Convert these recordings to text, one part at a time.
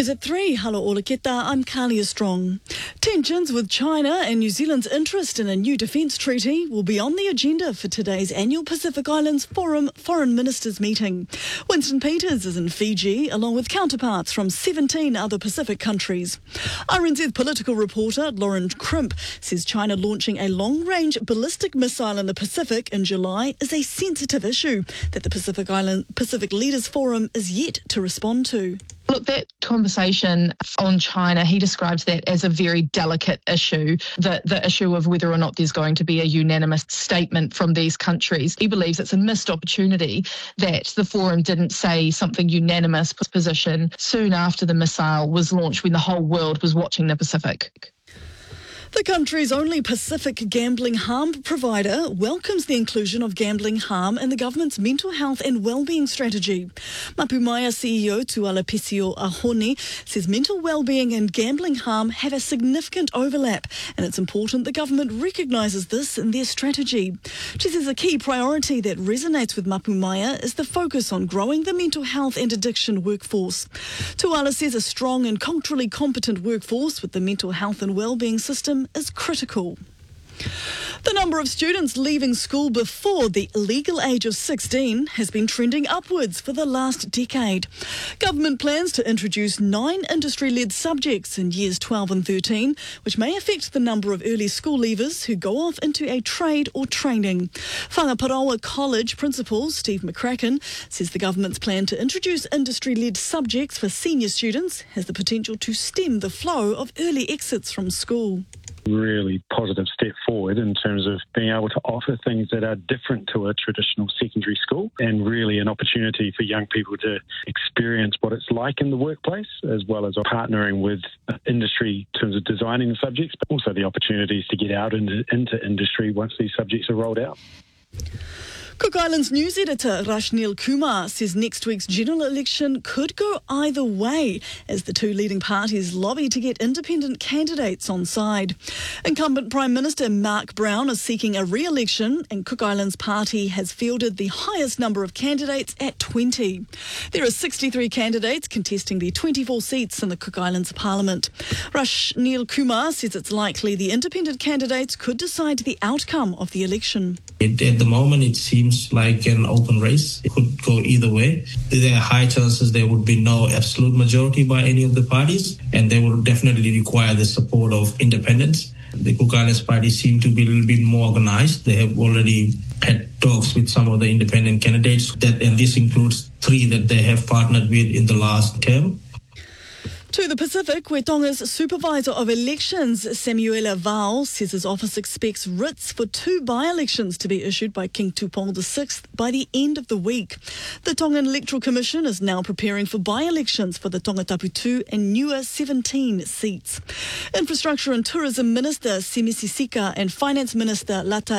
News at 3. Hello, Ola Keta. I'm Kalia Strong. Tensions with China and New Zealand's interest in a new defence treaty will be on the agenda for today's annual Pacific Islands Forum Foreign Ministers meeting. Winston Peters is in Fiji, along with counterparts from 17 other Pacific countries. RNZ political reporter Lauren Crimp says China launching a long-range ballistic missile in the Pacific in July is a sensitive issue that the Pacific Leaders Forum is yet to respond to. Look, that conversation on China, he describes that as a very delicate issue, the issue of whether or not there's going to be a unanimous statement from these countries. He believes it's a missed opportunity that the forum didn't say something unanimous position soon after the missile was launched when the whole world was watching the Pacific. The country's only Pacific gambling harm provider welcomes the inclusion of gambling harm in the government's mental health and wellbeing strategy. Mapumaya CEO Tuala-Pesio Ahoni says mental wellbeing and gambling harm have a significant overlap, and it's important the government recognises this in their strategy. She says a key priority that resonates with Mapumaya is the focus on growing the mental health and addiction workforce. Tuala says a strong and culturally competent workforce with the mental health and wellbeing system is critical. The number of students leaving school before the legal age of 16 has been trending upwards for the last decade. Government plans to introduce 9 industry-led subjects in years 12 and 13, which may affect the number of early school leavers who go off into a trade or training. Whangaparaoa College Principal Steve McCracken says the government's plan to introduce industry-led subjects for senior students has the potential to stem the flow of early exits from school. Really positive step forward in terms of being able to offer things that are different to a traditional secondary school, and really an opportunity for young people to experience what it's like in the workplace, as well as partnering with industry in terms of designing the subjects, but also the opportunities to get out into industry once these subjects are rolled out. Cook Islands news editor Rashnil Kumar says next week's general election could go either way as the two leading parties lobby to get independent candidates on side. Incumbent Prime Minister Mark Brown is seeking a re-election, and Cook Islands party has fielded the highest number of candidates at 20. There are 63 candidates contesting the 24 seats in the Cook Islands Parliament. Rashnil Kumar says it's likely the independent candidates could decide the outcome of the election. At the moment, it seems like an open race. It could go either way. There are high chances there would be no absolute majority by any of the parties, and they will definitely require the support of independents. The Cook Islands party seem to be a little bit more organized. They have already had talks with some of the independent candidates, and this includes 3 that they have partnered with in the last term. To the Pacific, where Tonga's Supervisor of Elections, Samuela Vau, says his office expects writs for 2 by-elections to be issued by King Tupong VI by the end of the week. The Tongan Electoral Commission is now preparing for by-elections for the Tongatapu 2 and Niue 17 seats. Infrastructure and Tourism Minister Simi Sisika and Finance Minister Lata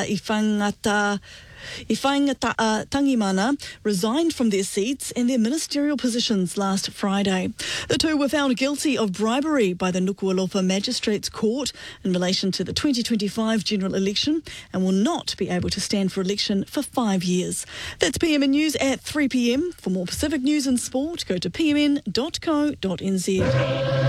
Tangimana resigned from their seats and their ministerial positions last Friday. The two were found guilty of bribery by the Nuku'alofa Magistrates Court in relation to the 2025 general election and will not be able to stand for election for 5 years. That's PMN News at 3 p.m. For more Pacific news and sport, go to pmn.co.nz.